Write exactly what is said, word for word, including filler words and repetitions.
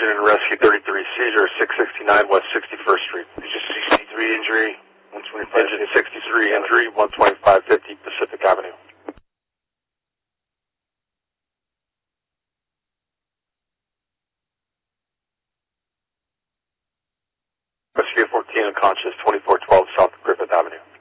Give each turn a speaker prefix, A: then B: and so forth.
A: engine and rescue thirty-three, seizure six sixty-nine West sixty-first Street.
B: Is your sixty-three injury, one twenty-five?
A: Engine sixty-three injury, one twenty-five fifty Pacific Avenue. Rescue fourteen unconscious, twenty-four twelve South Griffith Avenue.